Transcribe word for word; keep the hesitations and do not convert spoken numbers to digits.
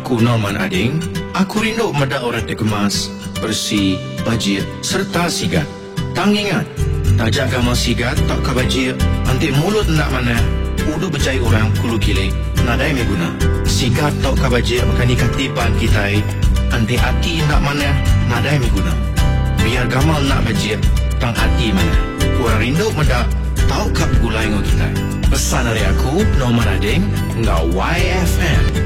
Aku Norman Ading. Aku rindu mada orang dikemas, bersih, bajir, serta sigat. Tang ingat, tak jaga mal sigat, tak kabajir. Antik mulut nak mana, udu berjaya orang kulu kilik, nadai me guna. Sigat tak kabajir, makan di katipan kita. Antik hati nak mana, nadai me guna. Biar gamal nak bajir, tang hati mana. Orang rindu mada, tahu kap gulai ngau kita. Pesan dari aku, Norman Ading, ngau Y F M.